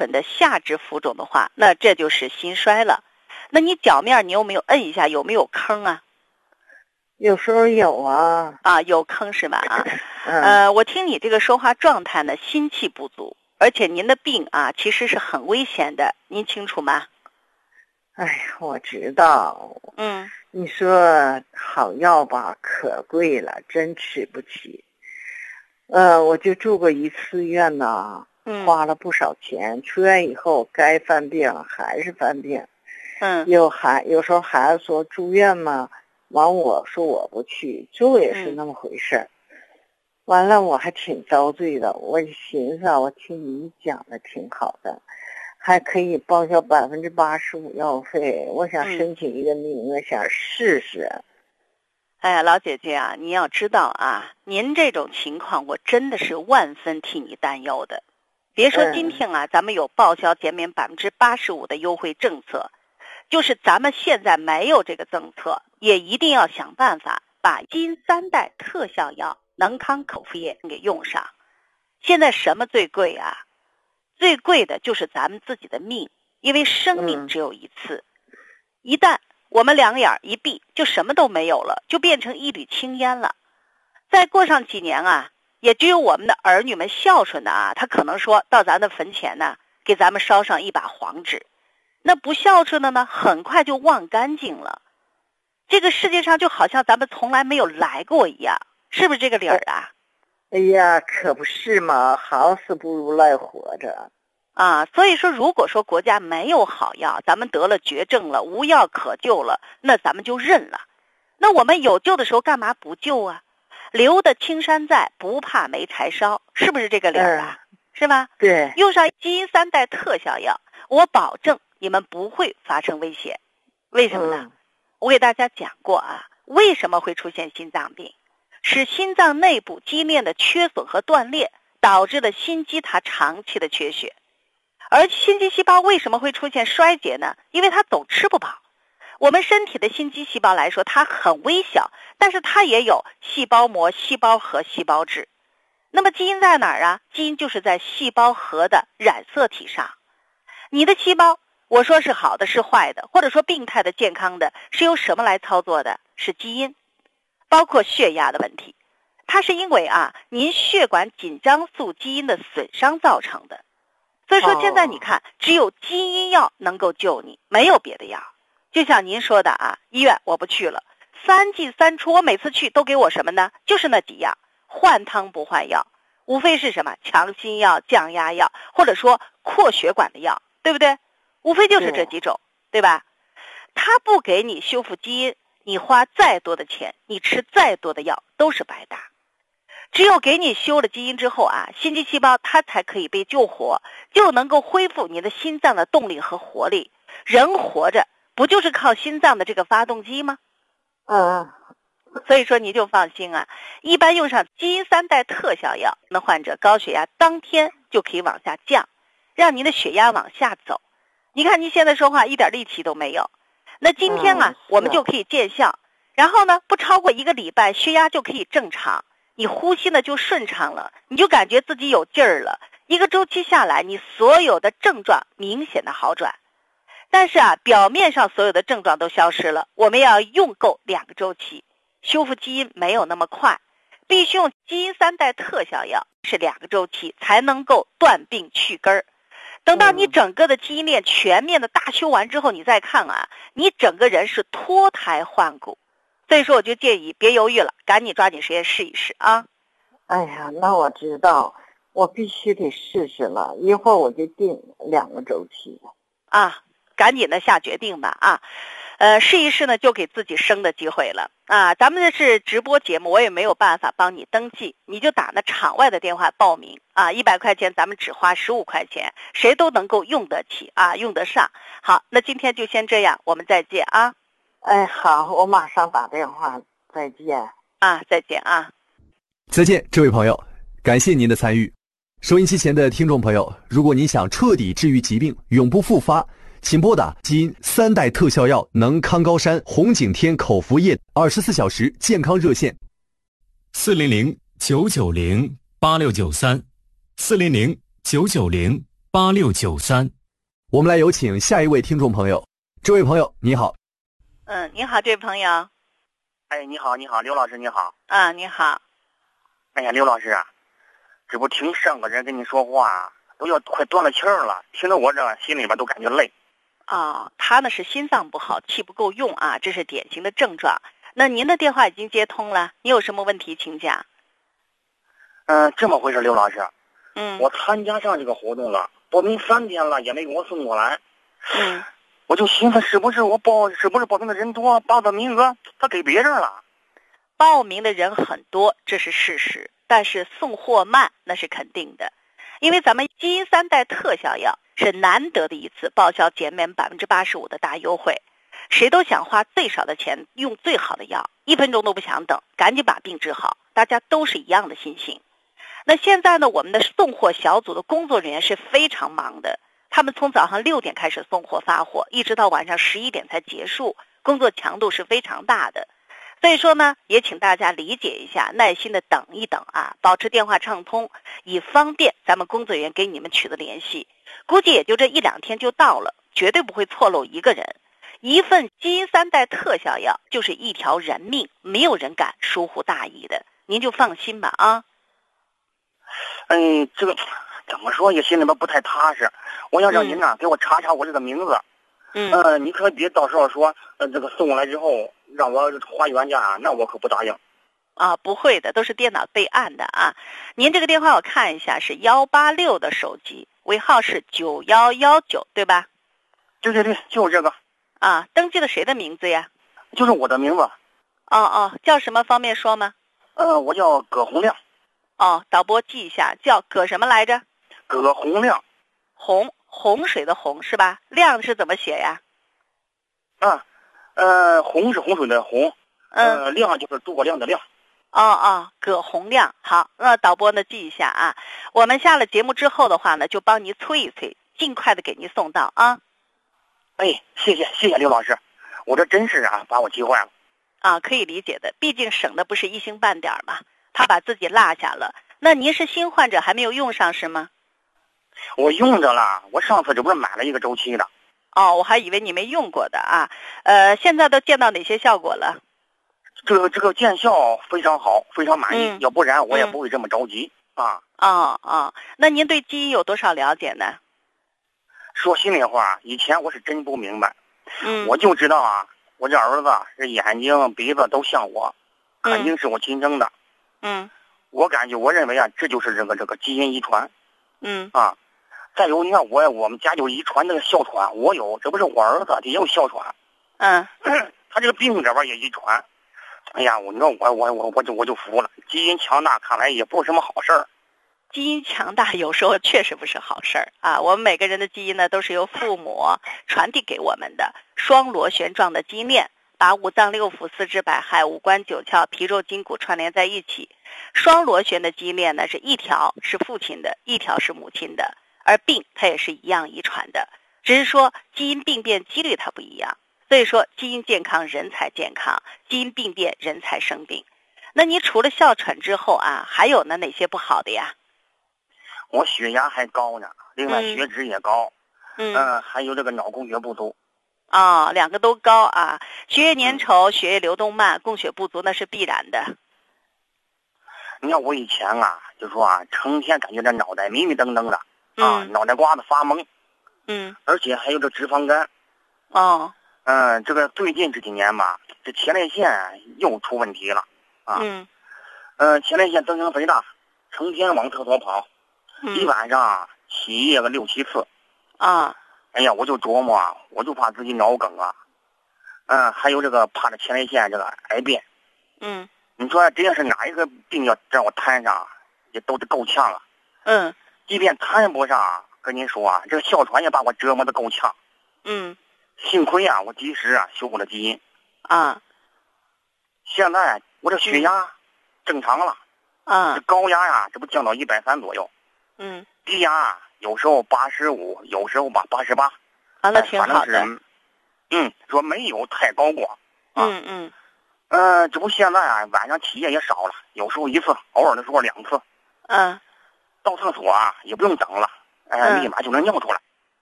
纯的下肢浮肿的话，那这就是心衰了。那你脚面你有没有摁一下，有没有坑啊？ 有时候有啊。 有坑是吧？我听你这个说话状态呢，心气不足，而且您的病其实是很危险的，您清楚吗？ 哎呀，我知道。你说好药吧，可贵了，真吃不起。我就住过一次院呢，花了不少钱。出院以后该犯病还是犯病。有时候孩子说住院嘛，完我说我不去，这也是那么回事。完了我还挺遭罪的，我寻思我听你讲的挺好的，还可以报销85%药费，我想申请一个名额，想试试。 哎呀，老姐姐啊，你要知道您这种情况我真的是万分替你担忧的。别说今天咱们有报销减免85%的优惠政策，就是咱们现在没有这个政策，也一定要想办法把基因3代特效药能康口服液给用上。现在什么最贵啊？最贵的就是咱们自己的命，因为生命只有一次，一旦我们两眼一闭，就什么都没有了，就变成一缕青烟了。再过上几年也只有我们的儿女们孝顺的他可能说到咱的坟前呢，给咱们烧上一把黄纸。那不孝顺的呢，很快就忘干净了。这个世界上就好像咱们从来没有来过一样，是不是这个理儿啊？ 哎呀，可不是嘛，好死不如赖活着。 所以说如果说国家没有好药，咱们得了绝症了，无药可救了，那咱们就认了。那我们有救的时候干嘛不救啊？留得青山在，不怕没柴烧，是不是这个理儿啊？是吧？ 对。 用上基因3代特效药，我保证你们不会发生危险。为什么呢？我给大家讲过为什么会出现心脏病，是心脏内部肌链的缺损和断裂导致了心肌它长期的缺血。而心肌细胞为什么会出现衰竭呢？因为它总吃不饱。我们身体的心肌细胞来说，它很微小，但是它也有细胞膜、细胞核、细胞质。那么基因在哪儿基因就是在细胞核的染色体上。你的细胞，我说是好的是坏的，或者说病态的健康的，是由什么来操作的？是基因。包括血压的问题，它是因为您血管紧张素基因的损伤造成的。所以说现在你看只有基因药能够救你，没有别的药。就像您说的医院我不去了，3进3出，我每次去都给我什么呢？就是那几样，换汤不换药，无非是什么强心药、降压药，或者说扩血管的药，对不对？无非就是这几种，对吧？他不给你修复基因，你花再多的钱，你吃再多的药都是白搭。只有给你修了基因之后心肌细胞它才可以被救活，就能够恢复你的心脏的动力和活力。人活着不就是靠心脏的这个发动机吗？所以说你就放心一般用上基因3代特效药，那患者高血压当天就可以往下降，让您的血压往下走。你看您现在说话一点力气都没有，那今天我们就可以见效，然后呢不超过1个礼拜血压就可以正常，你呼吸呢就顺畅了，你就感觉自己有劲儿了。1个周期下来，你所有的症状明显的好转。但是表面上所有的症状都消失了，我们要用够2个周期，修复基因没有那么快，必须用基因3代特效药，是2个周期才能够断病去根儿。等到你整个的基因链全面的大修完之后，你再看你整个人是脱胎换骨。所以说我就建议别犹豫了，赶紧抓紧时间试一试哎呀，那我知道，我必须得试试了，一会儿我就定2个周期赶紧的下决定吧试一试呢，就给自己生的机会了咱们这是直播节目，我也没有办法帮你登记，你就打那场外的电话报名100块钱咱们只花15块钱，谁都能够用得起用得上。好，那今天就先这样，我们再见好，我马上打电话，再见再见再见，这位朋友，感谢您的参与。收音机前的听众朋友，如果您想彻底治愈疾病，永不复发，请拨打基因3代特效药能康高山红景天口服液24小时健康热线 400-990-8693，400-990-8693。 8693。我们来有请下一位听众朋友。这位朋友你好。 你好，这位朋友。 哎，你好，刘老师你好。 你好。 哎呀，刘老师啊，这不听上个人跟你说话都要快断了气儿了，听得我这心里边都感觉累。 他呢是心脏不好，气不够用啊，这是典型的症状。那您的电话已经接通了，你有什么问题请讲。 这么回事，刘老师。我参加上这个活动了，报名3天了，也没给我送过来。我就寻思是不是报名的人多，把我名额他给别人了。 报名的人很多，这是事实，但是送货慢那是肯定的。因为咱们基因3代特效药是难得的一次报销减免85%的大优惠，谁都想花最少的钱用最好的药，1分钟都不想等，赶紧把病治好，大家都是一样的心情。那现在呢，我们的送货小组的工作人员是非常忙的，他们从早上6点开始送货发货，一直到晚上11点才结束，工作强度是非常大的。所以说呢，也请大家理解一下，耐心的等一等啊，保持电话畅通，以方便咱们工作人员给你们取得联系。估计也就这1-2天就到了，绝对不会错漏一个人。一份基因3代特效药就是一条人命，没有人敢疏忽大意的，您就放心吧啊。 这个怎么说也心里边不太踏实。我想让您呢给我查查我这个名字。你可别到时候说这个送过来之后让我花原价，那我可不答应。 不会的，都是电脑备案的啊。您这个电话我看一下是186的手机，尾号是9119，对吧？ 对，就是这个。 登记的谁的名字呀？ 就是我的名字。 叫什么方便说吗？ 我叫葛洪亮。 导播记一下，叫葛什么来着？ 葛洪亮。 洪水的洪是吧？亮是怎么写呀？ 洪是洪水的洪。亮就是诸葛亮的亮。 葛洪亮。好，那导播呢记一下啊。我们下了节目之后的话呢，就帮您催一催，尽快的给您送到啊。 谢谢刘老师，我这真是把我急坏了。 可以理解的，毕竟省的不是一星半点嘛，他把自己落下了。那您是新患者还没有用上是吗？ 我用着了，我上次这不是买了一个周期的。 我还以为你没用过的啊。现在都见到哪些效果了？ 这个见效非常好，非常满意，要不然我也不会这么着急那您对基因有多少了解呢？ 说心里话，以前我是真不明白。我就知道我这儿子这眼睛鼻子都像我，肯定是我亲生的。我认为这就是这个基因遗传。再有你看我们家就遗传那个哮喘，我有，这不是我儿子也有哮喘。他这个病这边也遗传。哎呀，你说我就服了，基因强大看来也不是什么好事儿。 基因强大有时候确实不是好事儿我们每个人的基因呢都是由父母传递给我们的，双螺旋状的基因链把五脏六腑、四肢百骸、五官九窍、皮肉筋骨串联在一起。双螺旋的基因链呢是一条是父亲的，一条是母亲的，而病它也是一样遗传的，只是说基因病变几率它不一样。所以说基因健康人才健康，基因病变人才生病。那你除了哮喘之后还有哪些不好的呀？ 我血压还高呢，另外血脂也高。还有这个脑供血不足。 两个都高血液粘稠、血液流动慢、供血不足那是必然的。 你看我以前就说成天感觉这脑袋迷迷瞪瞪的脑袋瓜子发懵。而且还有这脂肪肝。这个最近这几年这前列腺又出问题了前列腺增生肥大，成天往厕所跑，一晚上起夜个6-7次哎呀，我就琢磨我就怕自己脑梗还有这个怕这前列腺这个癌变。你说真要是哪一个病要让我摊上也都得够呛了。即便摊不上，跟您说这个哮喘也把我折磨得够呛。幸亏我及时修复了基因现在我这血压正常了这高压这不降到130左右。低压有时候85，有时候88 那挺好的。 说没有太高过这不现在晚上起夜也少了，有时候1次，偶尔的时候2次。到厕所也不用等了立马就能尿出来。